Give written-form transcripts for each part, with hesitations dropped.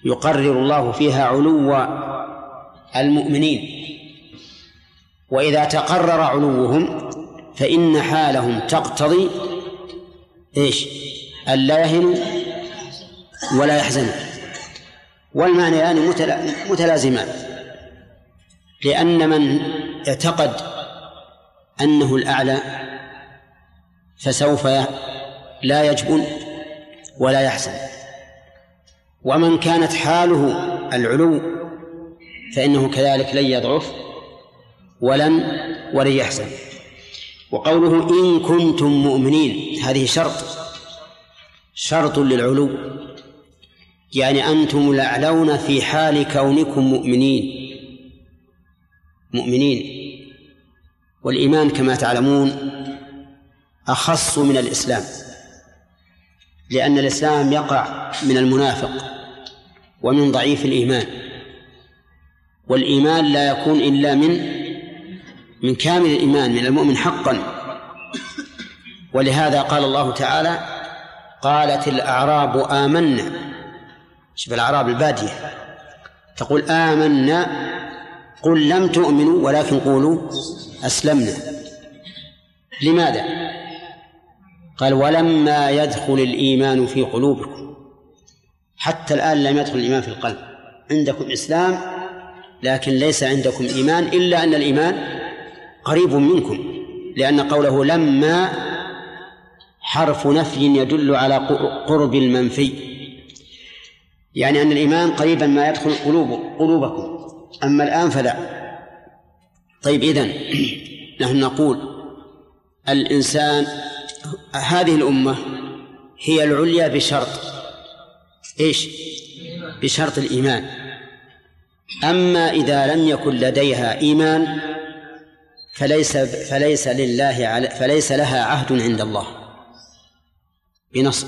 يقرر الله فيها علو المؤمنين، وإذا تقرر علوهم فإن حالهم تقتضي إيش؟ ألا يهنوا ولا يحزنوا، والمعنيان متلازمان، لأن من اعتقد أنه الأعلى فسوف لا يجبن ولا يحزن، ومن كانت حاله العلو فإنه كذلك لن يضعف ولن يحزن. وقوله إن كنتم مؤمنين هذه شرط للعلو، يعني أنتم الأعلون في حال كونكم مؤمنين. والإيمان كما تعلمون أخص من الإسلام، لأن الإسلام يقع من المنافق ومن ضعيف الإيمان، والإيمان لا يكون إلا من كامل الإيمان، من المؤمن حقا. ولهذا قال الله تعالى: قالت الأعراب آمنا. شوف الأعراب البادية تقول آمنا، قل لم تؤمنوا ولكن قولوا أسلمنا. لماذا؟ قال: ولما يدخل الإيمان في قلوبكم. حتى الآن لم يدخل الإيمان في القلب، عندكم إسلام لكن ليس عندكم إيمان، إلا أن الإيمان قريب منكم، لأن قوله لما حرف نفي يدل على قرب المنفي، يعني أن الإيمان قريبا ما يدخل قلوبكم، أما الآن فلا. طيب، إذن نحن نقول الإنسان، هذه الأمة هي العليا بشرط إيش؟ بشرط الإيمان. أما إذا لم يكن لديها إيمان فليس لها عهد عند الله بنصر،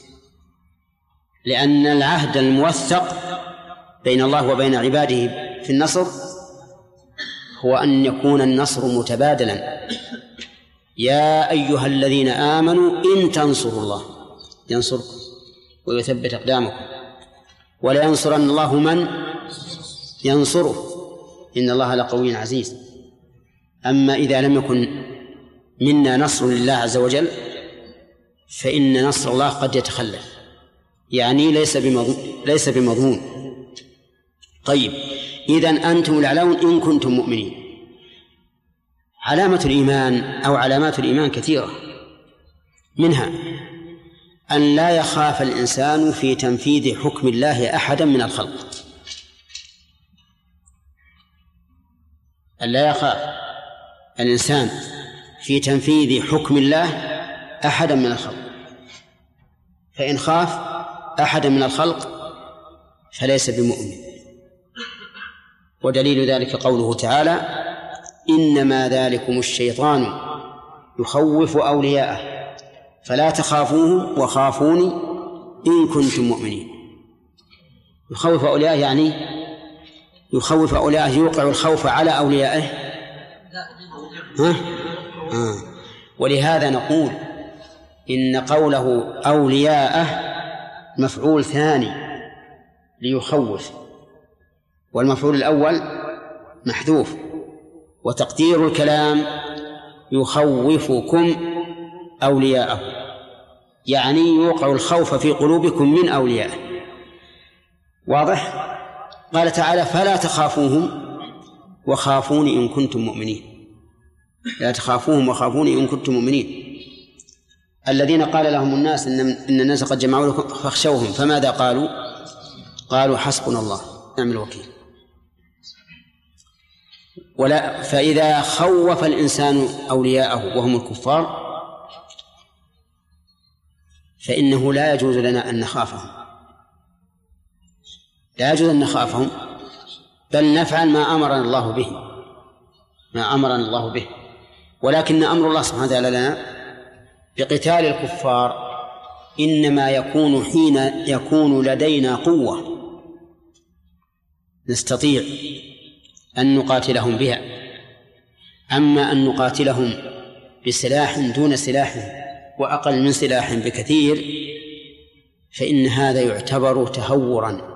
لأن العهد الموثق بين الله وبين عباده في النصر هو أن يكون النصر متبادلا. يا أيها الذين آمنوا إن تنصروا الله ينصركم ويثبت أقدامكم ولا ينصرن الله من ينصره إن الله لقوي عزيز. أما إذا لم يكن منا نصر لله عز وجل فإن نصر الله قد يتخلف، يعني ليس بمضمون. طيب، إذن أنتم الأعلون إن كنتم مؤمنين. علامة الإيمان أو علامات الإيمان كثيرة، منها أن لا يخاف الإنسان في تنفيذ حكم الله أحدا من الخلق، أن لا يخاف الإنسان في تنفيذ حكم الله أحدا من الخلق، فإن خاف أحدا من الخلق فليس بمؤمن. ودليل ذلك قوله تعالى: إنما ذلكم الشيطان يخوف أولياءه فلا تخافوهم وخافوني إن كنتم مؤمنين. يخوف أولياءه يعني يخوف أولياءه، يوقع الخوف على أوليائه. ولهذا نقول إن قوله أولياءه مفعول ثاني ليخوف، والمفعول الأول محذوف، وتقدير الكلام يخوفكم أولياءه، يعني يوقع الخوف في قلوبكم من أوليائه. واضح؟ قال تعالى: فلا تخافوهم وخافوني إن كنتم مؤمنين. لا تخافوهم وخافوني إن كنتم مؤمنين. الذين قال لهم الناس إن الناس قد جمعوا لكم فاخشوهم، فماذا قالوا؟ قالوا حسبنا الله نعم الوكيل. فإذا خوف الإنسان أولياءه وهم الكفار فإنه لا يجوز لنا أن نخافهم، لا يجوز أن نخافهم، بل نفعل ما أمرنا الله به. ولكن أمر الله سبحانه وتعالى لنا بقتال الكفار إنما يكون حين يكون لدينا قوة نستطيع أن نقاتلهم بها. أما أن نقاتلهم بسلاح دون سلاح وأقل من سلاح بكثير فإن هذا يعتبر تهورا